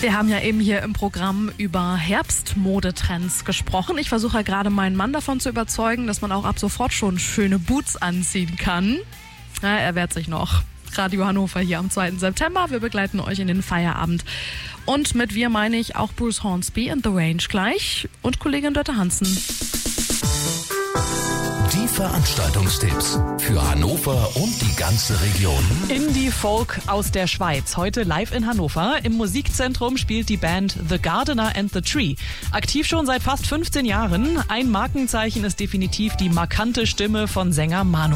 Wir haben ja eben hier im Programm über Herbstmodetrends gesprochen. Ich versuche ja gerade meinen Mann davon zu überzeugen, dass man auch ab sofort schon schöne Boots anziehen kann. Ja, er wehrt sich noch. Radio Hannover hier am 2. September. Wir begleiten euch in den Feierabend. Und mit wir meine ich auch Bruce Hornsby in The Range gleich und Kollegin Dörte Hansen. Die Veranstaltungstipps für Hannover und die ganze Region. Indie-Folk aus der Schweiz. Heute live in Hannover. Im Musikzentrum spielt die Band The Gardener and the Tree. Aktiv schon seit fast 15 Jahren. Ein Markenzeichen ist definitiv die markante Stimme von Sänger Manu.